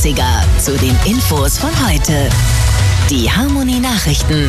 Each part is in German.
Klassiker zu den Infos von heute. Die Harmony Nachrichten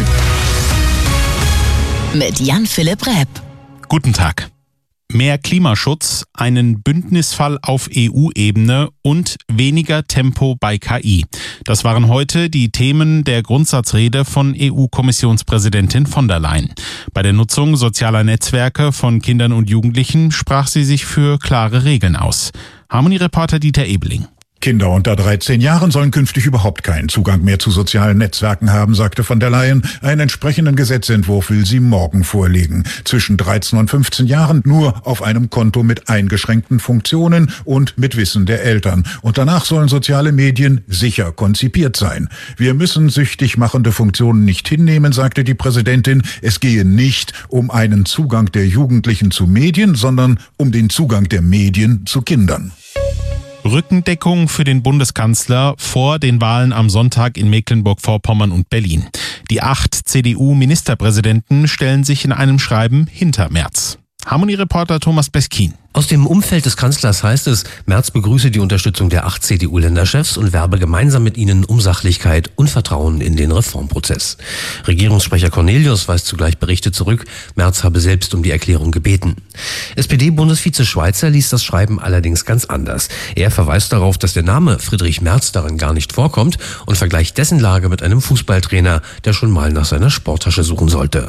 mit Jan-Philipp Repp. Guten Tag. Mehr Klimaschutz, einen Bündnisfall auf EU-Ebene und weniger Tempo bei KI. Das waren heute die Themen der Grundsatzrede von EU-Kommissionspräsidentin von der Leyen. Bei der Nutzung sozialer Netzwerke von Kindern und Jugendlichen sprach sie sich für klare Regeln aus. Harmony-Reporter Dieter Ebeling. Kinder unter 13 Jahren sollen künftig überhaupt keinen Zugang mehr zu sozialen Netzwerken haben, sagte von der Leyen. Einen entsprechenden Gesetzentwurf will sie morgen vorlegen. Zwischen 13 und 15 Jahren nur auf einem Konto mit eingeschränkten Funktionen und mit Wissen der Eltern. Und danach sollen soziale Medien sicher konzipiert sein. Wir müssen süchtig machende Funktionen nicht hinnehmen, sagte die Präsidentin. Es gehe nicht um einen Zugang der Jugendlichen zu Medien, sondern um den Zugang der Medien zu Kindern. Rückendeckung für den Bundeskanzler vor den Wahlen am Sonntag in Mecklenburg-Vorpommern und Berlin. Die 8 CDU-Ministerpräsidenten stellen sich in einem Schreiben hinter Merz. Harmony-Reporter Thomas Beskin. Aus dem Umfeld des Kanzlers heißt es, Merz begrüße die Unterstützung der 8 CDU-Länderchefs und werbe gemeinsam mit ihnen um Sachlichkeit und Vertrauen in den Reformprozess. Regierungssprecher Cornelius weist zugleich Berichte zurück, Merz habe selbst um die Erklärung gebeten. SPD-Bundesvize Schweizer liest das Schreiben allerdings ganz anders. Er verweist darauf, dass der Name Friedrich Merz darin gar nicht vorkommt und vergleicht dessen Lage mit einem Fußballtrainer, der schon mal nach seiner Sporttasche suchen sollte.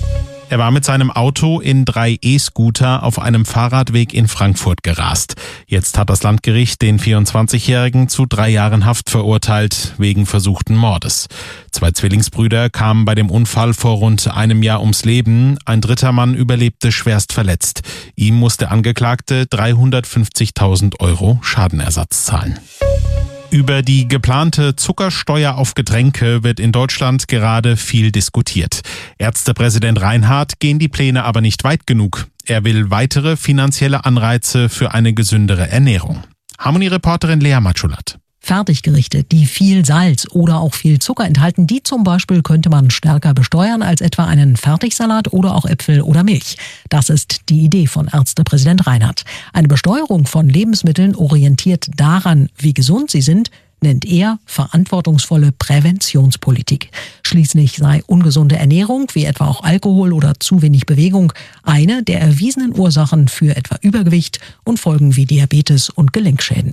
Er war mit seinem Auto in 3 E-Scooter auf einem Fahrradweg in Frankfurt gerast. Jetzt hat das Landgericht den 24-Jährigen zu 3 Jahren Haft verurteilt, wegen versuchten Mordes. 2 Zwillingsbrüder kamen bei dem Unfall vor rund einem Jahr ums Leben. Ein dritter Mann überlebte schwerst verletzt. Ihm muss der Angeklagte 350.000 € Schadenersatz zahlen. Über die geplante Zuckersteuer auf Getränke wird in Deutschland gerade viel diskutiert. Ärztepräsident Reinhardt gehen die Pläne aber nicht weit genug. Er will weitere finanzielle Anreize für eine gesündere Ernährung. Harmony-Reporterin Lea Matschulat. Fertiggerichte, die viel Salz oder auch viel Zucker enthalten, die zum Beispiel könnte man stärker besteuern als etwa einen Fertigsalat oder auch Äpfel oder Milch. Das ist die Idee von Ärztepräsident Reinhardt. Eine Besteuerung von Lebensmitteln orientiert daran, wie gesund sie sind, nennt er verantwortungsvolle Präventionspolitik. Schließlich sei ungesunde Ernährung, wie etwa auch Alkohol oder zu wenig Bewegung, eine der erwiesenen Ursachen für etwa Übergewicht und Folgen wie Diabetes und Gelenkschäden.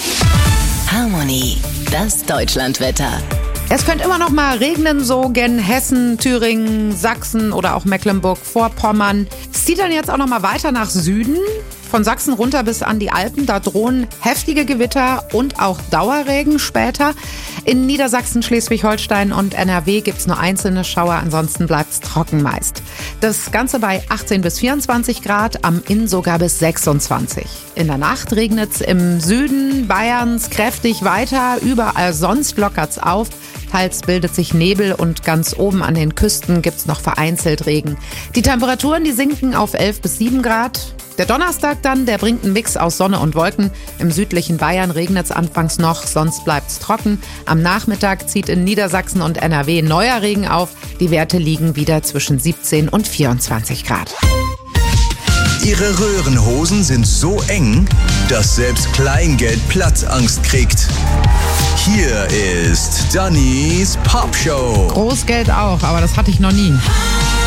Harmony, das Deutschlandwetter. Es könnte immer noch mal regnen, so gen Hessen, Thüringen, Sachsen oder auch Mecklenburg-Vorpommern. Es zieht dann jetzt auch noch mal weiter nach Süden. Von Sachsen runter bis an die Alpen, da drohen heftige Gewitter und auch Dauerregen später. In Niedersachsen, Schleswig-Holstein und NRW gibt's nur einzelne Schauer, ansonsten bleibt's trocken meist. Das Ganze bei 18 bis 24 Grad, am Inn sogar bis 26. In der Nacht regnet's im Süden Bayerns kräftig weiter, überall sonst lockert's auf. Teils bildet sich Nebel und ganz oben an den Küsten gibt's noch vereinzelt Regen. Die Temperaturen, die sinken auf 11 bis 7 Grad. Der Donnerstag dann, der bringt einen Mix aus Sonne und Wolken. Im südlichen Bayern regnet's anfangs noch, sonst bleibt's trocken. Am Nachmittag zieht in Niedersachsen und NRW neuer Regen auf. Die Werte liegen wieder zwischen 17 und 24 Grad. Ihre Röhrenhosen sind so eng, dass selbst Kleingeld Platzangst kriegt. Hier ist Dannys Popshow. Großgeld auch, aber das hatte ich noch nie.